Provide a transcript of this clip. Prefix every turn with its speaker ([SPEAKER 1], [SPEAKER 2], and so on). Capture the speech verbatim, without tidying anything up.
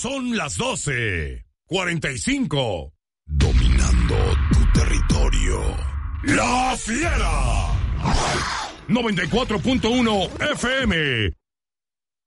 [SPEAKER 1] Son las doce cuarenta y cinco.
[SPEAKER 2] Dominando tu territorio.
[SPEAKER 1] La Fiera. noventa y cuatro punto uno F M.